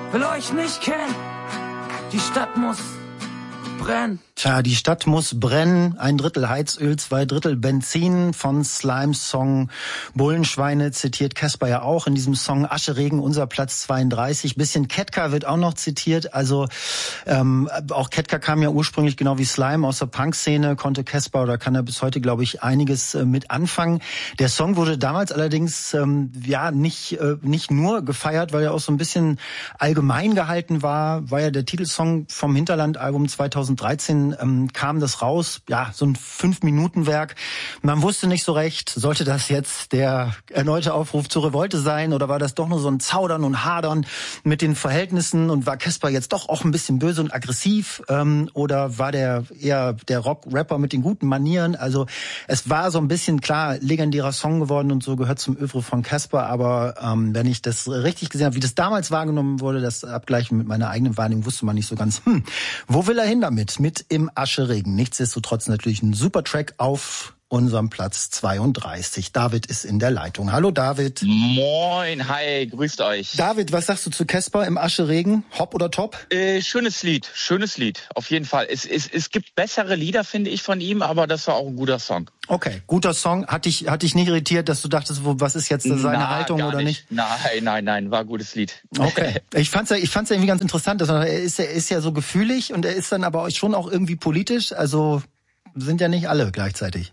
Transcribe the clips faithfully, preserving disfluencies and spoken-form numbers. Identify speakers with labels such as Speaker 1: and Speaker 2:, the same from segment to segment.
Speaker 1: will euch nicht kennen. Die Stadt muss brennen.
Speaker 2: Tja, die Stadt muss brennen. Ein Drittel Heizöl, zwei Drittel Benzin. Von Slimes Song Bullenschweine zitiert Casper ja auch in diesem Song. Ascheregen, unser Platz zweiunddreißig. Bisschen Ketka wird auch noch zitiert. Also ähm, auch Ketka kam ja ursprünglich genau wie Slime aus der Punk-Szene. Konnte Casper oder kann er bis heute, glaube ich, einiges äh, mit anfangen. Der Song wurde damals allerdings ähm, ja nicht äh, nicht nur gefeiert, weil er auch so ein bisschen allgemein gehalten war. War ja der Titelsong vom Hinterland-Album zweitausenddreizehn. Ähm, kam das raus, ja, so ein Fünf-Minuten-Werk. Man wusste nicht so recht, sollte das jetzt der erneute Aufruf zur Revolte sein oder war das doch nur so ein Zaudern und Hadern mit den Verhältnissen und war Casper jetzt doch auch ein bisschen böse und aggressiv ähm, oder war der eher der Rock-Rapper mit den guten Manieren? Also es war so ein bisschen, klar, legendärer Song geworden und so, gehört zum Övre von Casper, aber ähm, wenn ich das richtig gesehen habe, wie das damals wahrgenommen wurde, das Abgleichen mit meiner eigenen Wahrnehmung, wusste man nicht so ganz, hm, wo will er hin damit? Mit im Ascheregen. Nichtsdestotrotz natürlich ein super Track auf unserem Platz zweiunddreißig. David ist in der Leitung. Hallo David.
Speaker 3: Moin, hi, grüßt euch.
Speaker 2: David, was sagst du zu Casper im Ascheregen? Hopp oder top?
Speaker 3: Äh, schönes Lied, schönes Lied, auf jeden Fall. Es, es, es gibt bessere Lieder, finde ich, von ihm, aber das war auch ein guter Song.
Speaker 2: Okay, guter Song. Hat dich, hat dich nicht irritiert, dass du dachtest, wo, was ist jetzt seine
Speaker 3: Na,
Speaker 2: Haltung oder nicht?
Speaker 3: nicht? Nein, nein, nein, war ein gutes Lied.
Speaker 2: Okay. Ich fand's ja, ich fand's ja irgendwie ganz interessant, dass er ist, er ist ja so gefühlig und er ist dann aber schon auch irgendwie politisch. Also sind ja nicht alle gleichzeitig.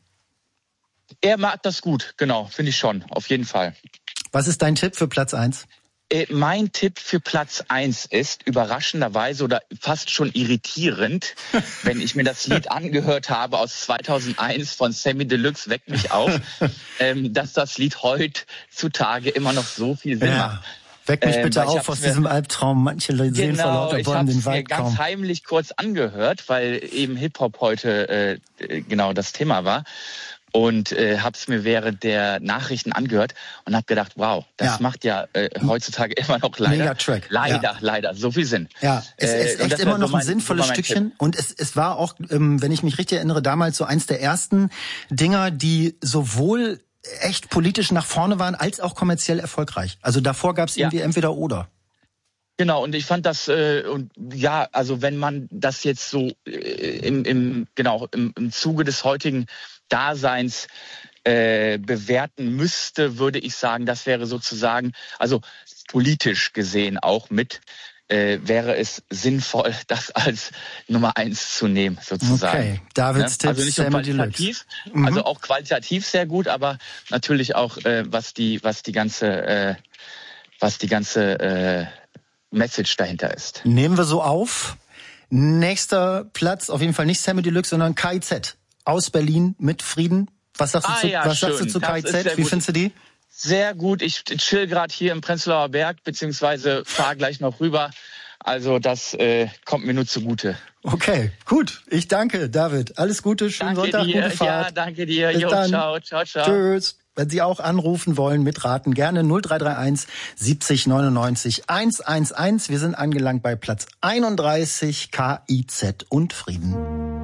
Speaker 3: Er mag das gut, genau, finde ich schon, auf jeden Fall.
Speaker 2: Was ist dein Tipp für Platz eins?
Speaker 3: Äh, mein Tipp für Platz eins ist überraschenderweise oder fast schon irritierend, wenn ich mir das Lied angehört habe aus zweitausendeins von Samy Deluxe, Weck mich auf, ähm, dass das Lied heutzutage immer noch so viel Sinn
Speaker 2: Ja.
Speaker 3: macht.
Speaker 2: Weck mich
Speaker 3: Ähm,
Speaker 2: bitte
Speaker 3: weil ich
Speaker 2: auf aus
Speaker 3: hab's mir-
Speaker 2: diesem Albtraum. Manche Leute sehen vor
Speaker 3: Genau,
Speaker 2: lauter
Speaker 3: ich
Speaker 2: Bäumen
Speaker 3: habe
Speaker 2: den
Speaker 3: es mir
Speaker 2: Wald
Speaker 3: ganz
Speaker 2: kaum.
Speaker 3: heimlich kurz angehört, weil eben Hip-Hop heute äh, genau das Thema war. Und äh, habe es mir während der Nachrichten angehört und habe gedacht, wow, das
Speaker 2: Ja.
Speaker 3: macht ja äh, heutzutage immer noch leider,
Speaker 2: Mega-Track,
Speaker 3: leider,
Speaker 2: ja.
Speaker 3: leider so viel Sinn.
Speaker 2: Ja, es
Speaker 3: Äh,
Speaker 2: ist
Speaker 3: und
Speaker 2: echt
Speaker 3: das
Speaker 2: immer
Speaker 3: war
Speaker 2: noch
Speaker 3: so mein-
Speaker 2: ein sinnvolles
Speaker 3: so war mein
Speaker 2: Stückchen. Und es, es war auch, ähm, wenn ich mich richtig erinnere, damals so eins der ersten Dinger, die sowohl echt politisch nach vorne waren, als auch kommerziell erfolgreich. Also davor gab es
Speaker 3: Ja.
Speaker 2: irgendwie entweder oder.
Speaker 3: Genau, und ich fand das, äh, und ja, also wenn man das jetzt so äh, im, im, genau, im, im Zuge des heutigen Daseins äh, bewerten müsste, würde ich sagen, das wäre sozusagen, also politisch gesehen auch mit, äh, wäre es sinnvoll, das als Nummer eins zu nehmen, sozusagen.
Speaker 2: Okay, Davids
Speaker 3: Ne?
Speaker 2: Tipps,
Speaker 3: Also nicht nur
Speaker 2: Samy Deluxe.
Speaker 3: qualitativ,
Speaker 2: Mhm.
Speaker 3: also auch qualitativ sehr gut, aber natürlich auch, äh, was die, was die ganze, äh, was die ganze äh, Message dahinter ist.
Speaker 2: Nehmen wir so auf. Nächster Platz, auf jeden Fall nicht Samy Deluxe, sondern K I Z aus Berlin mit Frieden. Was sagst du
Speaker 3: Ah,
Speaker 2: zu,
Speaker 3: ja,
Speaker 2: was sagst du
Speaker 3: schön.
Speaker 2: zu
Speaker 3: Das
Speaker 2: K I
Speaker 3: ist
Speaker 2: Z?
Speaker 3: sehr
Speaker 2: Wie
Speaker 3: gut.
Speaker 2: findest du die?
Speaker 3: Sehr gut. Ich chill gerade hier im Prenzlauer Berg, beziehungsweise fahre gleich noch rüber. Also das äh, kommt mir nur zugute.
Speaker 2: Okay, gut. Ich danke, David. Alles Gute, schönen
Speaker 3: Danke
Speaker 2: Sonntag,
Speaker 3: dir.
Speaker 2: gute Fahrt.
Speaker 3: Ja, danke dir.
Speaker 2: Bis
Speaker 3: Jo,
Speaker 2: dann.
Speaker 3: ciao, ciao, ciao.
Speaker 2: Tschüss. Wenn Sie auch anrufen wollen, mitraten, gerne null drei drei eins siebzig neunundneunzig hundertelf. Wir sind angelangt bei Platz einunddreißig, K I Z und Frieden.